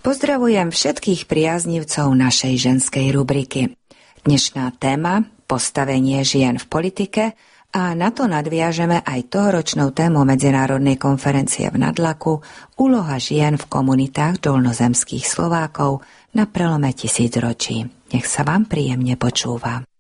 Pozdravujem všetkých priaznivcov našej ženskej rubriky. Dnešná téma – postavenie žien v politike a na to nadviažeme aj tohoročnou tému Medzinárodnej konferencie v Nadlaku Úloha žien v komunitách dolnozemských Slovákov na prelome tisícročí. Nech sa vám príjemne počúva.